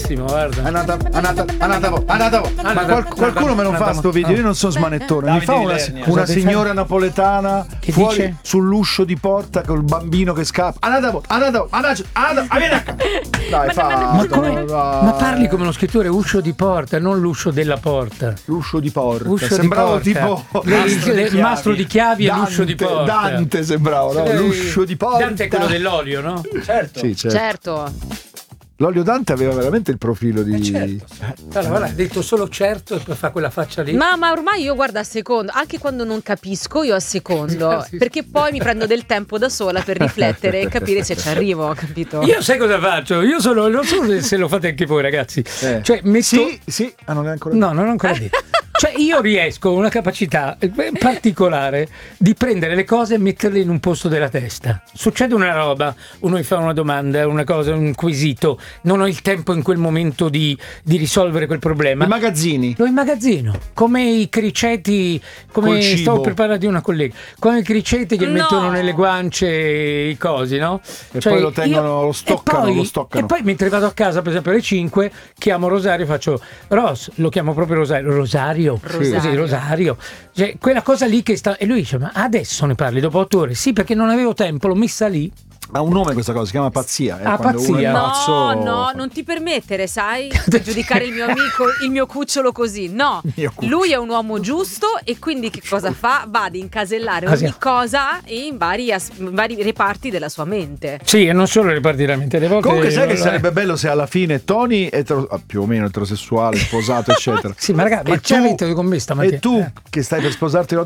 bellissimo, guarda. Ma qualcuno me lo fa sto video, io non sono smanettone. Mi fa una signora napoletana che fuori dice? Sull'uscio di porta col bambino che scappa. Dai, Ma parli come uno scrittore, uscio di porta, non l'uscio della porta. L'uscio di porta. Uscio Sembrava di porta. tipo Il mastro di chiavi e l'uscio di porta. Dante sembrava, no? L'uscio di porta. Dante è quello dell'olio, no? Certo. Sì, Certo. L'olio Dante aveva veramente il profilo di... Certo. Allora, ha detto solo certo e poi fa quella faccia lì. Ma ormai io guardo a secondo, anche quando non capisco io a secondo, Sì. perché poi mi prendo del tempo da sola per riflettere e capire se ci arrivo, capito? Io sai cosa faccio? Io non so se lo fate anche voi, ragazzi. Cioè, metto... Sì, non è ancora No, non ho ancora detto. Cioè io riesco, una capacità particolare di prendere le cose e metterle in un posto della testa. Succede una roba, uno mi fa una domanda, una cosa, un quesito, non ho il tempo in quel momento di risolvere quel problema. I magazzini. Lo immagazzino, come i criceti, come Col cibo. stavo per parlare di una collega, come i criceti che No. mettono nelle guance i cosi, no? E poi lo tengono, lo stoccano. E poi mentre vado a casa, per esempio alle 5, chiamo Rosario e faccio Ros, lo chiamo proprio Rosario. Così, Rosario. Cioè, quella cosa lì che sta. E lui dice: ma adesso ne parli dopo 8 ore? Sì, perché non avevo tempo, l'ho messa lì. Ha un nome questa cosa, si chiama pazzia. Pazzia. Uno è pazzo... No, non ti permettere, sai, di giudicare il mio amico, il mio cucciolo così. No, lui è un uomo giusto e quindi che cosa fa? Va ad incasellare ogni cosa in vari reparti della sua mente. Sì, e non solo le parti della mente. Comunque sai che sarebbe bello se alla fine Tony più o meno eterosessuale, sposato eccetera. Sì, ma ragazzi, c'è vinto con me stamattina. E tu che stai per sposarti